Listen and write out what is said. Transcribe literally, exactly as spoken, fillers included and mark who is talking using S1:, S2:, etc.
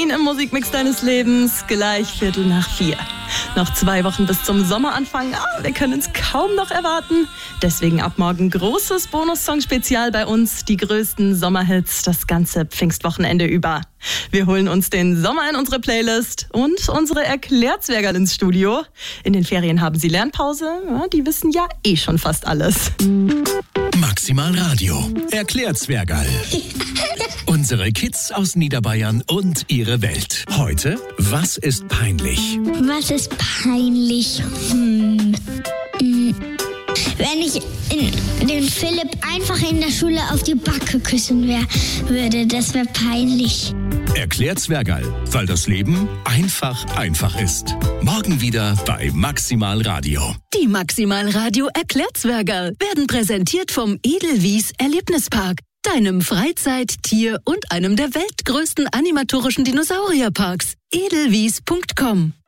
S1: Queen im Musikmix deines Lebens, gleich Viertel nach vier. Noch zwei Wochen bis zum Sommeranfang, ah, wir können es kaum noch erwarten. Deswegen ab morgen großes Bonus-Song-Spezial bei uns, die größten Sommerhits das ganze Pfingstwochenende über. Wir holen uns den Sommer in unsere Playlist und unsere Erklärzwergerl ins Studio. In den Ferien haben sie Lernpause, ja, die wissen ja eh schon fast alles.
S2: Maximal Radio, Erklärzwergerl. Unsere Kids aus Niederbayern und ihre Welt. Heute, was ist peinlich?
S3: Was ist peinlich? Hm. Hm. Wenn ich in, den Philipp einfach in der Schule auf die Backe küssen wär, würde, das wäre peinlich.
S2: Erklärzwergerl, weil das Leben einfach einfach ist. Morgen wieder bei Maximal Radio.
S4: Die Maximal Radio Erklärzwergerl werden präsentiert vom Edelwies Erlebnispark, deinem Freizeit-, Tier- und einem der weltgrößten animatorischen Dinosaurierparks. edelwies punkt com